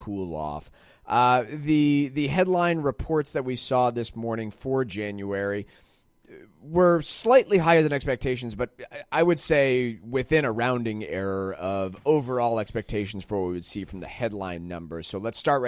cool off. The headline reports that we saw this morning for January were slightly higher than expectations, but I would say within a rounding error of overall expectations for what we would see from the headline numbers. So let's start right